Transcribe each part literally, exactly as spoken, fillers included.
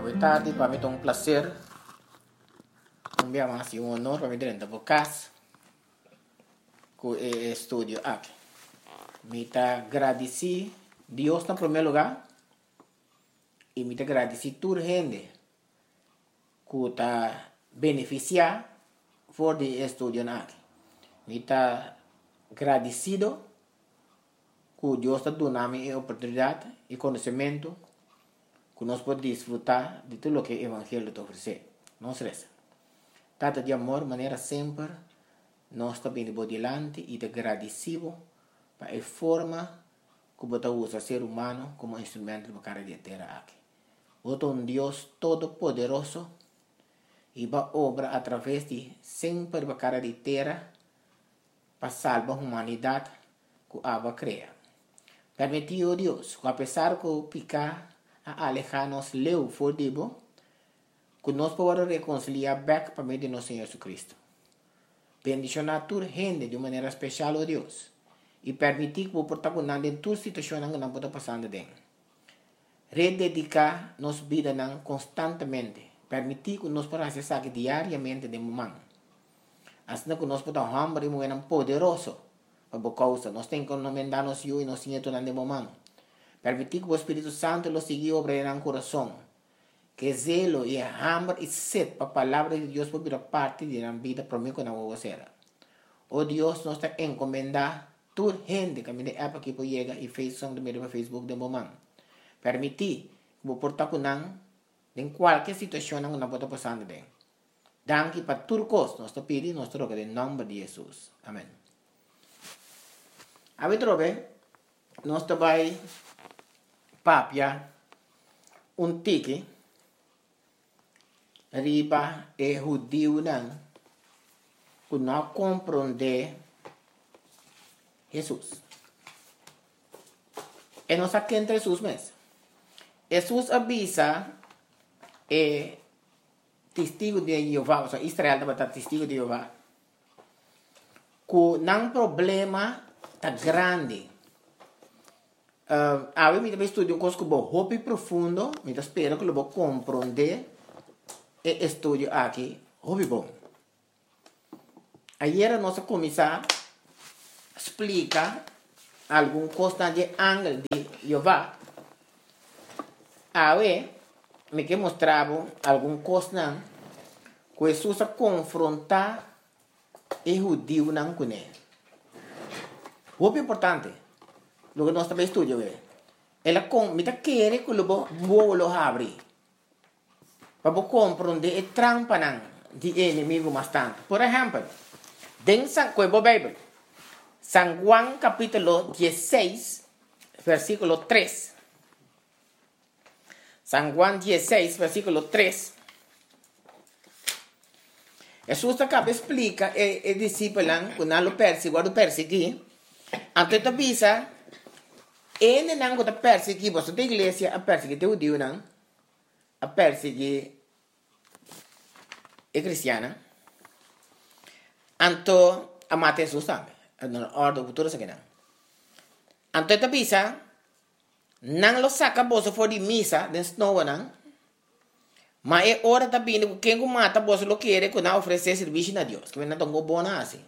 Boa tarde, para mim é um prazer. Um dia mais e um honor para mim dentro do podcast com o estúdio aqui. Me está agradeci Deus em primeiro lugar e me está agradeci toda a gente que está beneficiar por o estúdio aqui. Me está agradecido que Deus está dando a oportunidade e conhecimento que nós podemos desfrutar de tudo o que o Evangelho está oferecendo. Não se resta. Tata de amor, maneira sempre, nós também de diante e de agradecido para a forma que você usa o ser humano como instrumento para cara de terra aqui. Você é um Deus todo-poderoso e vai obra através de sempre para cara de terra para salvar a humanidade que a cria. Permitiu Deus, que apesar que o picar a alejar-nos leu for dibo, que nós podemos reconciliar back para meio de nosso Senhor Jesus Cristo. Bendicionar a toda gente de maneira especial, oh Deus, e permitir que o protagonista em toda situação que não pode passar dentro. Rededicar nossa vida constantemente, permitir que nós podamos acessar diariamente de momento. Assim que nós podemos hambre e mover poderoso para a causa. Nós temos que encomendar-nos e nós temos de momento. Permitir que o Espírito Santo lo siga obrando no coração. Que zelo e hambre e sede para a palavra de Deus por parte da vida para mim que não vou ser. Oh Deus, nós está encomendar toda gente que me dê app aqui para chegar e fez som do meio do Facebook de momento. Permitir que o protagonista em qualquer situação que não pode passar dentro. Danke para tudo coisa. Nós está pedindo, nós troca em nome de Jesus. Amém. A ver, trobe, nós está vai papia um tique riba e judeu não que não compreende Jesus. E nós aqui entre Jesus mesmo. Jesus avisa e testigo de Jeová, ou seja, Israel também está testigo de Jeová, que não problema está grande. Uh, a mim também estudo um coisa que vou hobby profundo, me espero que eu vou compreender e estudo aqui, hobby bom. Ayer nós começar a explicar algum coisa de ângulo de Jeová. Aí, me que mostrava algum coisa que Jesus confrontar e judeu não conhece. Hobby importante. Lo que nós também estudamos é, ela com, me quer que eu vou lo abrir para compreender a trampa de inimigo bastante. Por exemplo, dentro da Bíblia, San Juan capítulo dezesseis, versículo três. San Juan dezesseis, versículo três. Jesus acaba explica e discípulo que não lo perseguiu, o persegui. Então avisa ele não está perseguindo a sua igreja, a perseguir o Deus não, a perseguir a cristiana. Então a matar Jesus também, na ordem futura se não. Então ele avisa, não lo saca bolsa fora de missa, dentro de não, mas é hora também que quem mata bolsa lo quer que não oferecer serviço a Deus, que não tão bom assim.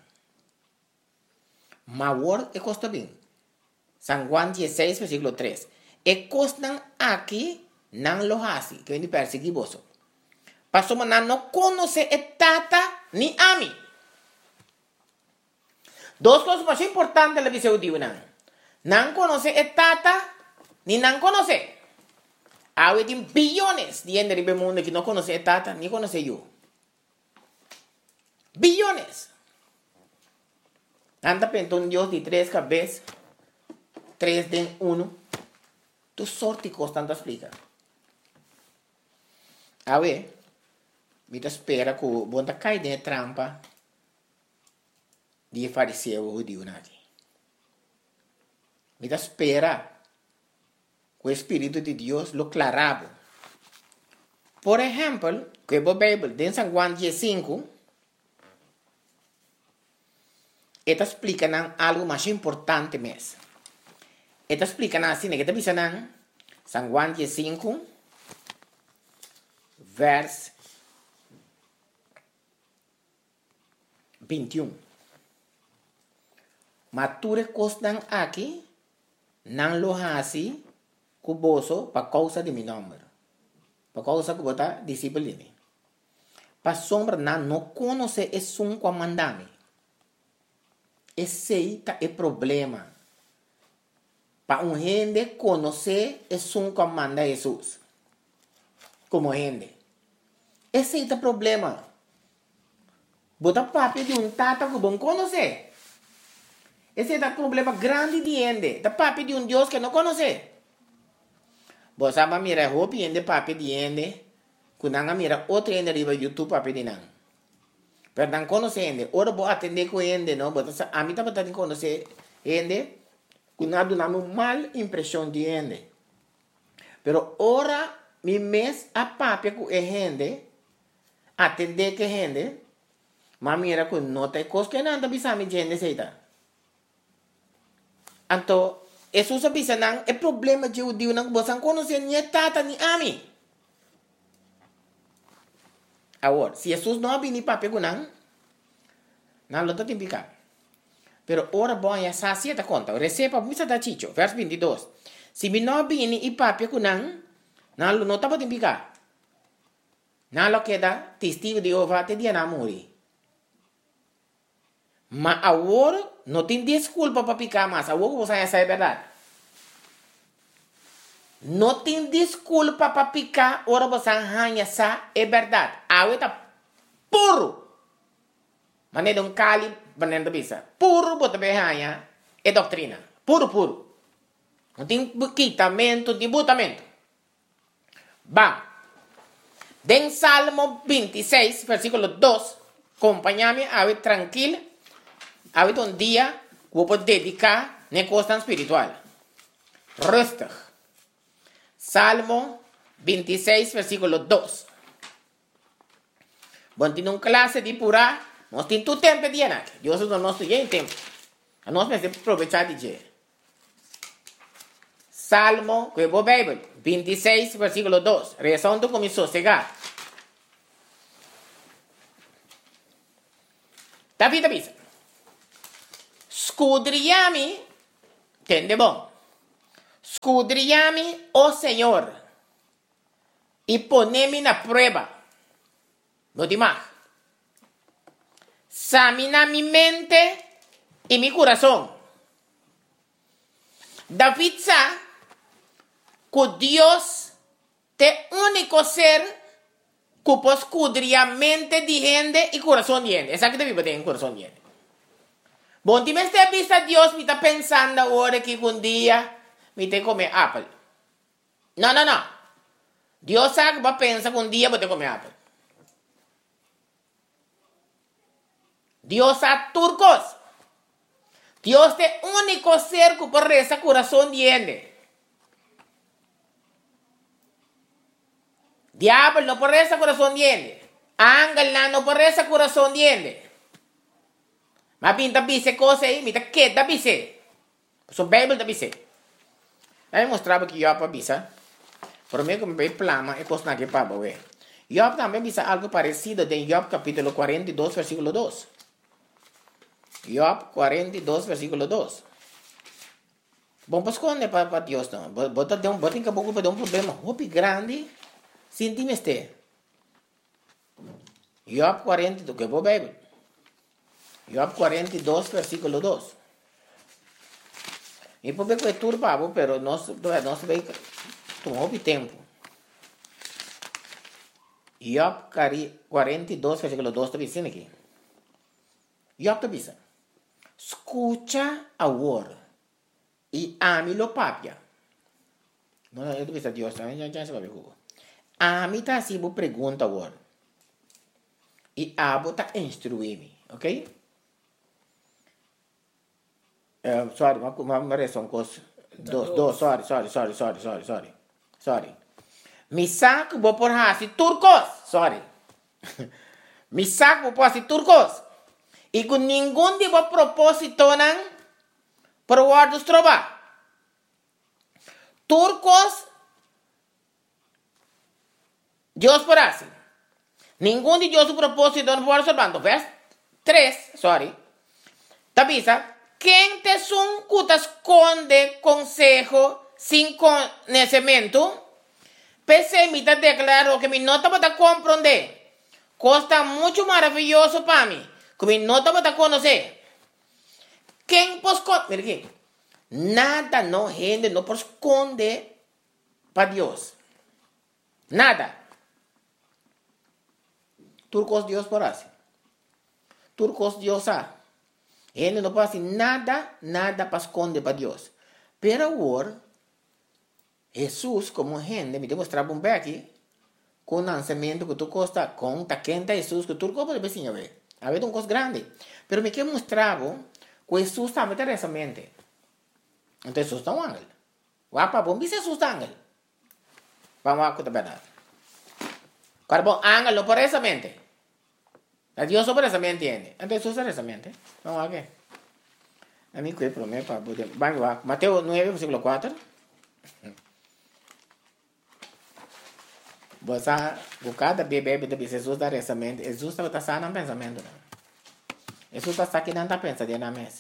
Mas o word é custa bem. San Juan dezesseis, versículo três. E costan aqui não lo hace, que vem perseguir você. Pastor, mas não conhece a tata nem a mim. Duas coisas mais importantes da visão de não. Não conhece a tata, nem não conhece. Há bilhões de gente no mundo que não conhece a tata, nem conhece eu. Bilhões. Anda pensando um Deus de três cabeças. Três de um, tu sorte constante explica. A ver, me espera que o bom cai de trampa de fariseu o judeu aqui. Me espera que o Espírito de Deus lo clarava. Por exemplo, que a Bíblia, em San Juan cinco, esta explica algo mais importante mesmo. Esta explica assim, que te dicen San Juan cinco, vers vinte e um. Mature costan aqui, não lo hasi, cuboso, para causa de meu nome. Para causa que bota disciplina. Para sombra, não, não conhece esse um comandame. Esse é o problema. Para um gente conhecer esse um comanda Jesus. Como gente. Esse é o problema. Bota papo de um tata que bom conhecer. Esse é o problema grande de gente. Da papo de um Deus que não conhece. Você sabe mira roupa de papo de gente. Quando mira outro gente riba YouTube papo de não. Pero não conhece gente. Ora vou atender com gente, não. A mim também tem que conhecer gente. Quando dá uma mal impressão de gente. Pero ora mi mes a papo com gente. Atender que gente. Mas mira que não tem coisa que não bisa mi gente seita. Então, isso se bisa não é problema de o Deus não você conhecer nem tata nem ami. Agora, se Jesus não vem para pegar não, não lo tem picar. Pero ora bom ya sacia ta conta. Receba muita da chicho, verso vinte e dois. Se me não vem e para pegar não, não lo não tá para picar. Não lo queda testigo de Jeová te dia na morrer. Mas agora não tem desculpa para picar mais. Agora você já sabe a verdade. Não tem desculpa para picar. Agora você já sabe a verdade. Agora está puro. Mas não é um cali para não bisa. Puro para também é doutrina. Puro, puro. Não tem quitamento, debutamento. Vamos. Den Salmo vinte e seis, versículo dois. Acompanha-me, agora tranquilo. Ahorita un día voy a dedicar a cosa espiritual. Rustig. Salmo vinte e seis, versículo dois. Bom, tem uma classe de pura, nós temos todo tempo de aqui. Deus não nos tem tempo. Nós precisamos aproveitar de dia. Salmo, que é a Bíblia, vinte e seis, versículo dois. Reação do começou a chegar. Davi, Davi. Scudriami, entende bom? Scudriami, oh Senhor, e ponemi na prova. No demais. Examina mi mente e mi coração. David sabe que Deus é o único ser que pode escudriar a mente de gente e coração de gente. Essa que David tem coração de gente. Bom, se me está vista Deus, me está pensando agora que um dia me tem que comer apple. Não, não, não. Deus sabe que pensa que um dia vou ter que comer apple. Deus sabe turcos. Deus é o único ser que pode rezar coração de gente. Diablo não pode rezar coração de gente. Ángel não pode rezar coração de gente. Mas pinta bise coisa aí, me tá quieta bise. So Bíblia da bise. Aí mostrava que Job bisa. Por mim que me veio plama e coisa que para ver. Job também bisa algo parecido em Job capítulo quarenta e dois, versículo dois. Job quarenta e dois, versículo dois. Bom, pues quando para para Deus não. Bota de um, bota em que pouco para um problema, hopi grande. Senti-me este. Job quarenta e dois, que é a Bíblia. Job quarenta e dois, versículo dois. E por que é turbado, pero nós nós vai tomar tempo. Job quarenta e dois, versículo dois está dizendo aqui. Job está dizendo: escucha agora e ame-lo papia. Não, eu estou dizendo Deus, já já se vai ver. Ame tá assim, vou perguntar agora. E abo tá instruir-me, ok? Uh, sorry, uma, uma, uma reação coisa. Dos, dos, sorry, sorry, sorry, sorry, sorry, sorry. Sorry. Mi saco vou por hasi turcos. Sorry. Mi saco vou por hasi turcos. E com nenhum tipo de propósito não por guardos trova. Turcos Dios por así. Ningún de Dios su propósito no puede observando. Verso tres, sorry. Tabisa, quien te son cutas esconde consejo sin conocimiento, pese me declaró que mi nota para comprender. Costa muito maravilhoso para mim. Que não estava a conhecer. Quem pode esconder? Mira aqui. Nada não rende, não pode esconder para Deus. Nada. Turcos Deus por assim. Turcos Deus há. Ele não pode fazer nada, nada para esconder para Deus. Pero agora, Jesus, como gente, me demonstrava um pouco aqui, com o lançamento que tu costa, com a quenta Jesus, que tu pode ver, ver. Havia um coisa grande. Pero me que mostrava que Jesus estava nessa mente. Então Jesus está um ángel. Wapa bom, se Jesus está ángel. Vamos a contar a verdade. Cara bom, ángel não por essa mente. A Deus sobre essa mente entiende. Então Jesus é essa mente. Vamos a ver. A mim que é para mim para poder. Vamos lá. Mateus nove, versículo quatro. Você, cada bebê de Jesus dá essa mente. Jesus está só no pensamento. Jesus está aqui não está pensando na mesa.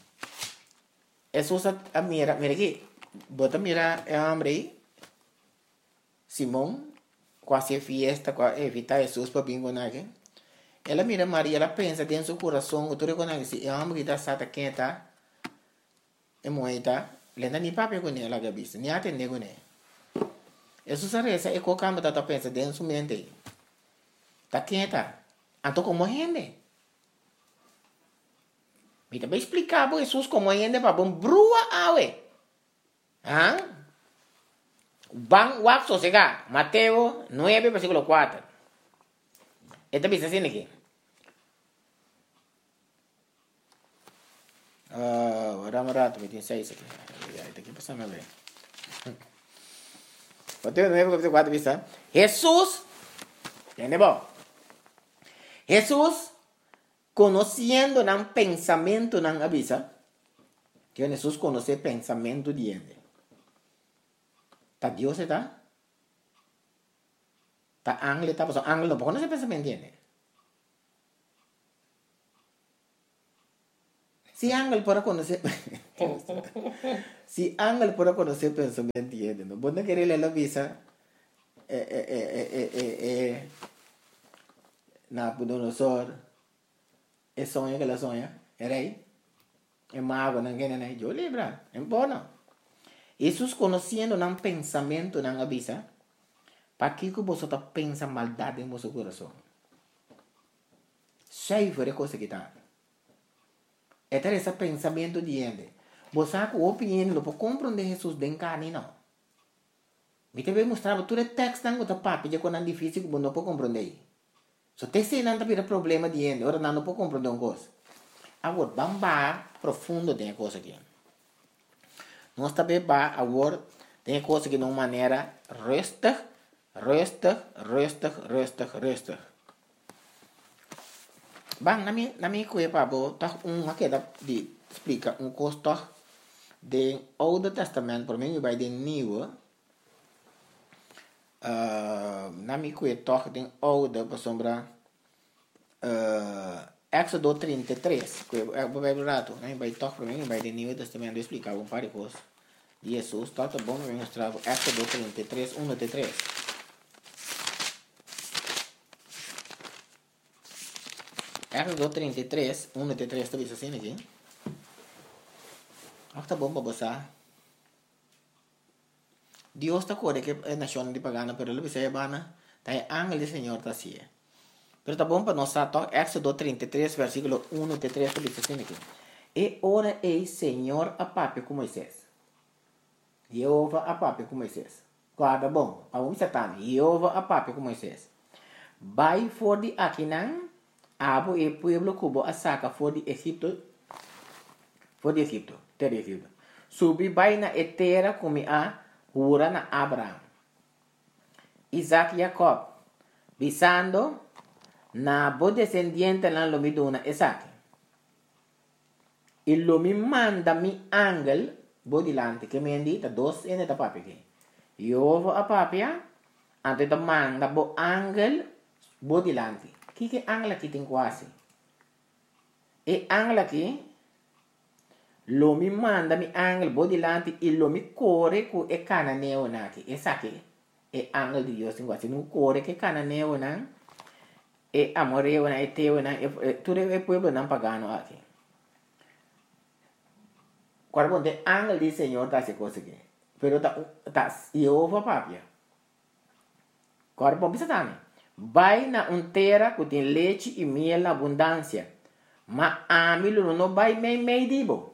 Jesus está mira, mira aqui. Bota mira é homem aí. Simão, quase fiesta, quase evita Jesus para bingo aqui. Ela mira Maria, ela pensa dentro do coração, tu reconhece, é homem que está quem está, é moeda, lenda nem papel com ela, gabista, nem atende com ela. Jesus a reza e qualquer coisa tá pensa dentro da mente. Tá quem tá? Então como rende? Me também explicar para Jesus como rende para bom brua awe. Ah? Bang wak sosega. Mateo nove versículo quatro. Esta bisa assim aqui. Ah, vamos lá, tu me tem seis aqui. Esta aqui passa mais bem. Mateo nove versículo quatro bisa. Jesus, entendeu? Jesus conhecendo o pensamento não avisa. Que Jesus conhece o pensamento de ele. Tá Deus está? Tá ángel está? Porque ángel não pode conhecer o pensamento de ele. Se ángel pode conhecer... se ángel pode conhecer o pensamento de ele, não pode querer ler a visa... É, é, é, é, é, é... Nabucodonosor... É sonho que ela sonha, é rei. É mago, não quer nem. Eu lembro, é bom. Jesus conhecendo um pensamento, não avisa. Para que você está pensando maldade em seu coração? Cheio de coisa que está. É esse pensamento de ele. Você sabe que a opinião não pode compreender Jesus de carne, não. Me também mostrava todo o texto que está papo, já quando é difícil que você não pode compreender. So, tese não tem problema de ele, ora não pode compreender uma coisa. Agora, vamos lá, profundo tem coisa aqui. Nós também vamos, agora, tem coisa que de uma maneira resta, resta, resta, resta, resta. Bang, na minha, na minha coisa, Pablo, tá uma queda de explica um custo do Old Testamento, por mim, vai de New. Uh, na minha coisa, toque de Old, por sombra, uh, Éxodo trinta e três, que é o Bíblia rato, né? Vai tocar para mim, vai de New Testamento explicar um par de coisas. Jesus, tá bom, vai mostrar Éxodo trinta e três, um até três. Éxodo trinta e três, um até três, tá vendo assim aqui? Ah, tá bom para você. Deus está corre que é nação de pagana, pero ele vai bana, tá é ángel do Senhor tá assim. Pero tá bom para nós tá Éxodo trinta e três, versículo um até três, tá vendo assim aqui? E ora ei Senhor a papo com Moisés. Jeová a papo com Moisés. Guarda bom, a um Satan, Jeová a papo com Moisés. Vai for de Aquinan, abo e pueblo cubo a saca for de Egipto, for de Egipto, ter Egipto. Subi vai na etera como a Hura na Abraham, Isaac e Jacob, visando na bo descendiente na lomiduna Isaac. E lo mi manda mi angel bo dilante, che mi indita dos ene da papi che. Iovo a papia, Então, manda o ángel bo dilante. O que é ángel aqui tem quase? E ángel aqui, lo me manda mi ángel bo dilante e lo me corre com e cananeo aqui. Essa aqui é ángel de Deus tem quase. Não corre que cananeo não. E amoreo na e teu na e tudo é pueblo não pagano aqui. Quando o ángel do Senhor tá se coisa aqui. Pero tá tá Jeová papia. Quando bom bisa também. Vai na um terra que tem leite e mel na abundância. Mas a mim não vai meio meio dibo.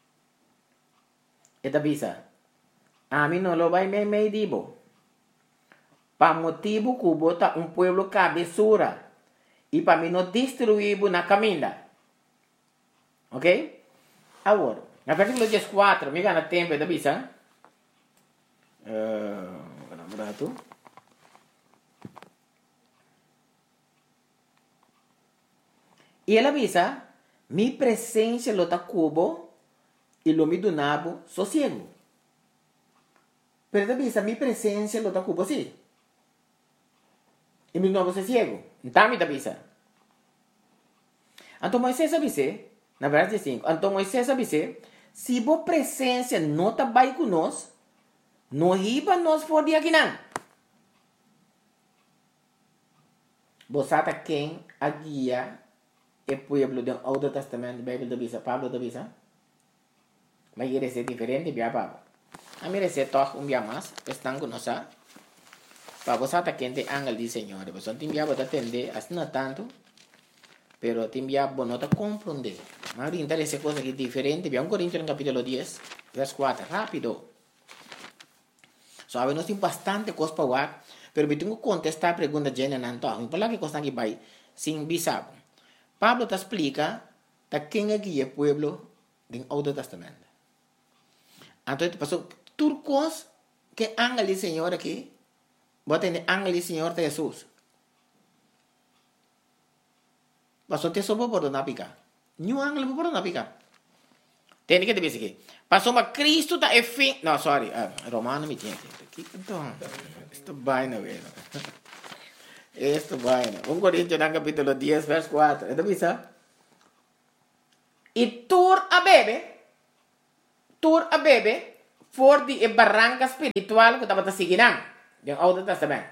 Eta bisa. A mim não lo vai meio meio dibo. Pa motivo que bota um pueblo cabeçura. E para mim não destruir na caminha. Ok? Agora, na versículo quatro, me gana tempo, eta bisa. Uh, Lembra tu? E ela avisa, mi presença lota cubo e lo mi donabo sossego. Pero ela avisa, mi presença lota cubo sim. E mi donabo sossego. Então me avisa. Então Moisés avisa, na verdade cinco, então Moisés avisa, se bo presença não está bem conosco, não riba nós for de aqui não. Você está quem a guia e pueblo do Outro Testamento, Bíblia da Bisa, Pablo da Bisa. Mas ele é diferente de Pablo. A mim é toque um dia mais, estão conosco. Para você estar quente ángel do Senhor, você tem que atender, assim não tanto, pero tem que não te compreender. Mas orientar essa coisa aqui diferente, vamos Coríntios no capítulo dez, verso quatro, rápido. Sabe, nós temos bastante coisa para falar, pero eu tenho que contestar a pergunta de Jana Nanto. Eu falo que coisa aqui vai, sem bisabo. Pablo te explica da quem é que é o pueblo do Outro Testamento. Então, passou tudo coisa que ángel do Senhor aqui, bota em ángel do Senhor de Jesus. Passou te soube por não picar. Nenhum ángel por não picar. Tem que te dizer aqui. Passou uma Cristo da fim. Não, sorry. Uh, Romano me tinha aqui. Então, isto vai na vez. Esto vaina. um Coríntios no capítulo dez, verso quatro. ¿Esto bisa? E tur a bebe, tur a bebe, for di e barranca espiritual que estava seguindo do Outro Testamento.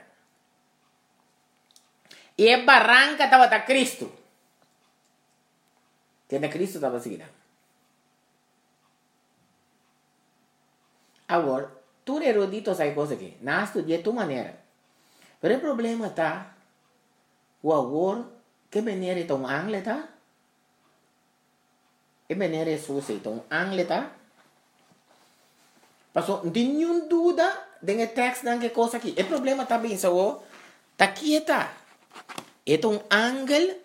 E a barranca estava da Cristo. Que na Cristo estava seguindo. Agora, tu erudito sai coisa aqui. Não estudie tu maneira. Mas o problema está o agora que venere então angle tá? E venere Jesus então angle tá? Passou, não tem nenhuma dúvida dentro do texto não que coisa aqui. O problema tá bem só, tá quieta. Então angle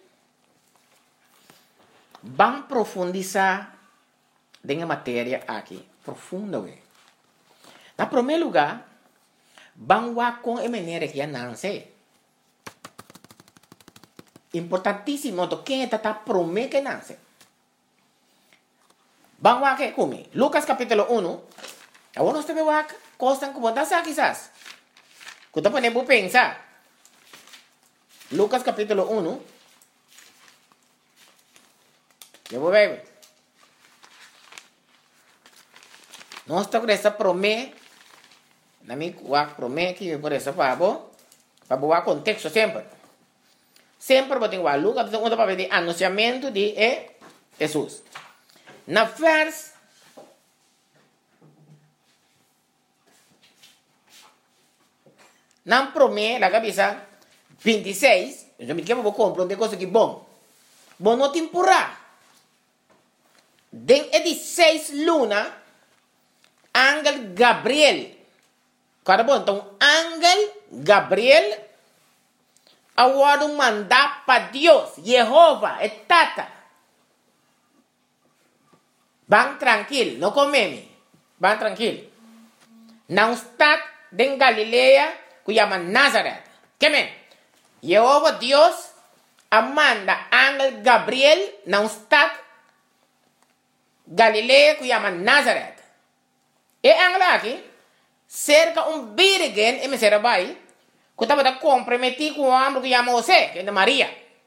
vamos profundizar dentro da matéria aqui, profunda ué. Na primeiro lugar, vamos com a maneira que não sei. Importantíssimo, quem está promete que nasce. Vamos aqui comigo. Lucas capítulo um. Agora nós temos aqui, costam como está aqui, quizás. Quando podemos pensar. Lucas capítulo um. Eu vou ver. Nós estamos com essa promessa. Na minha promessa que por essa para para boa contexto sempre. Sempre vou ter que Lucas capítulo um para ver o anunciamento de Jesus. Na vers na promessa da cabeça vinte e seis, eu me quero compreender coisa que bom. Bom não temporada. Den é de seis luna, Ángel Gabriel. Cara bom, então Ángel Gabriel agora mandar para Deus, Jeová, é tata. Vão tranquilo, não comeme. Vão tranquilo. Não está em Galileia, que chama Nazaré. Que Jeová Deus manda Ángel Gabriel, não está Galileia, que chama Nazaré. E Ángel aqui, cerca um virgem, e me será vai, Kuta bata comprometi com o homem que chama José, que é de Maria.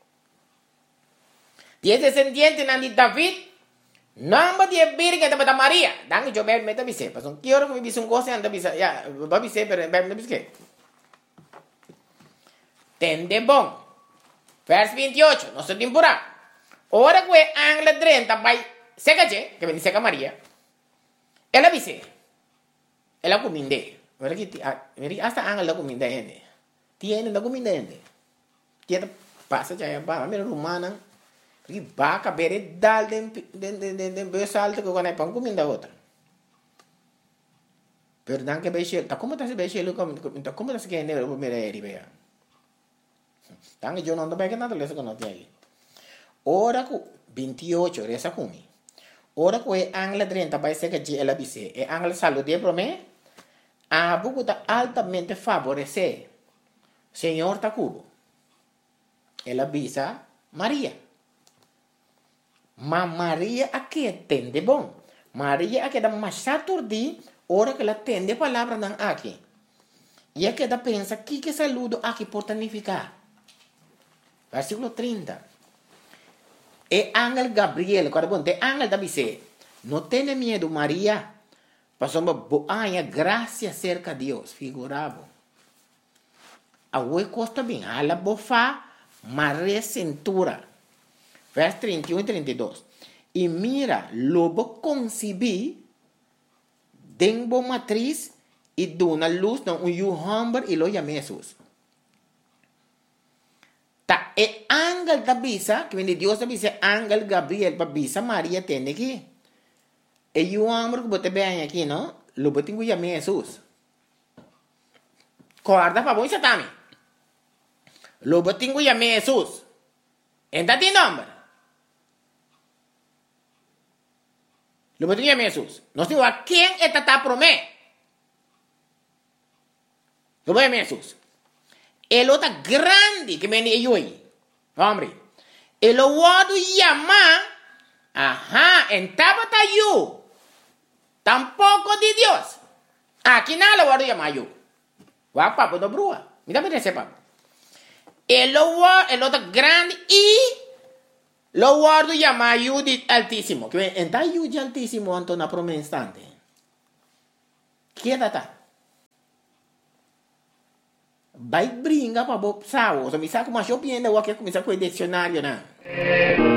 Dia descendiente nan di David, namba dia bir que bata Maria. Dangi jo ber meta bise, pason kioro que bise un cosa anda bisa, ya, ba bise per ber meta bise. Tende bom. Vers veintiocho, nossa temporada. Ora que angla treinta vai seca che, que vem seca Maria. Ela bise. Ela cominde. Ora que meri hasta angla da cominde ende. Tiene da cominde ende. Tiene passa já ba, mera romana. Porque vaca bere dal den den den den den besalto que quando é pão cominde outra. Pero dan que beche, tá como tá se beche lo como tá como tá se que ende o mera eri bea. Dan yo no ando bem que nada leso que não tem aí. Ora que veintiocho resa kumi. Ora que angla treinta vai ser que ela bise. E angla salude pro me. A buku tá altamente favorecer. Senhor Tacubo. Ela bisa Maria. Mas Maria aqui entende bom. Maria aqui dá mais saturdi, ora que ela entende a palavra não aqui. E aqui dá pensa que que saludo aqui por significar. Versículo trinta. E ángel Gabriel, quando bom, te ángel da bise. Não tenha medo, Maria. Passamos boa graça cerca de Deus, figurado. A oi costa bem, a la bofa, Maria cintura. Vers trinta e um e trinta e dois. E mira, lobo concebi, denbo matriz, e dona luz, não, um yuhamber, e lo chama Jesus. Ta, e ángel da bisa, que vem de Deus da bisa, ángel Gabriel, para bisa, Maria tem aqui. E yuhamber, que bote bem aqui, não? Lobo tem que chamar Jesus. Guarda para bom, Satami. Lobo tem que chamar Jesus. Entra de nome. Lobo tem que chamar Jesus. Nós temos a quem é tata promé. Lobo é Jesus. Ele é grande que vem de hoje. Homem. Ele é o chama. Aha, entaba ta you. Tampoco de Deus. Aqui nada o chama you. Wa papo do brua. Me dá para dizer papo. Ele é o grande e lo guardo llama you de altísimo. Que enta you de altísimo anto na promesa instante. Quédate. Vai brincar para bo sao. So mi sa como eu piendo o que começar com o dicionário na.